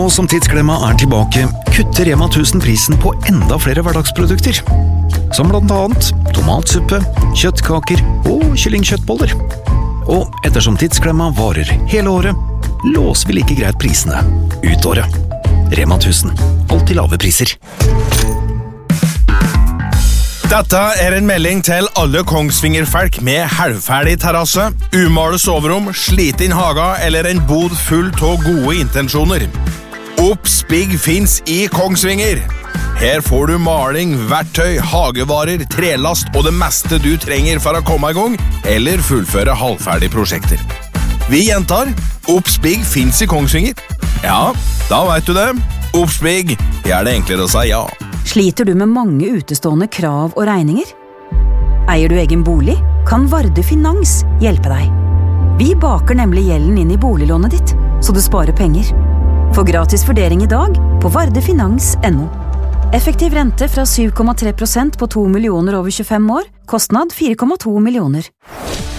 Nå som Tidsklemma tilbake, kutter Rema 1000 prisen på enda flere hverdagsprodukter. Som blant annet tomatsuppe, kjøttkaker og kyllingkjøttboller. Og ettersom Tidsklemma varer hele året, låser vi like greit prisene ut året. Rema 1000, alltid lave priser. Dette en melding til alle Kongsvinger-folk med halvferdig terrasse, umale soverom, sliten haga eller en bod full av gode intensjoner. Oppspigg finns i Kongsvinger. Her får du maling, verktøy, hagevarer, trelast og det meste du trenger for å komme i gang eller fullføre halvferdige prosjekter. Vi gjentar, Oppspigg finns i Kongsvinger. Ja, da vet du det. Oppspigg gjør det enklere å si ja. Sliter du med mange utestående krav og regninger? Eier du egen bolig? Kan Varde Finans hjelpe deg? Vi baker nemlig gjelden inn i boliglånet ditt, så du sparer penger. Få gratis vurdering i dag på vardefinans.no. Effektiv rente fra 7,3% på 2 millioner over 25 år, kostnad 4,2 millioner.